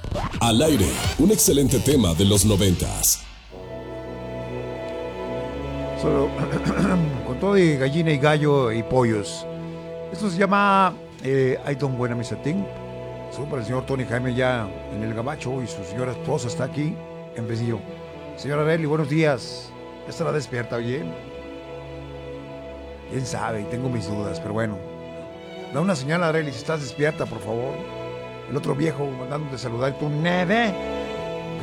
Al aire, un excelente tema de los 90s. Solo con todo y gallina y gallo y pollos. Esto se llama I Don't Wanna Miss a Thing. Saludos para el señor Tony Jaime ya en el Gabacho y su señora esposa está aquí en Besillo. Señora Arely, buenos días. ¿Ya estará despierta bien? Quién sabe, tengo mis dudas, pero bueno. Da una señal, Arely, si estás despierta, por favor. El otro viejo mandándote saludar, tu neve.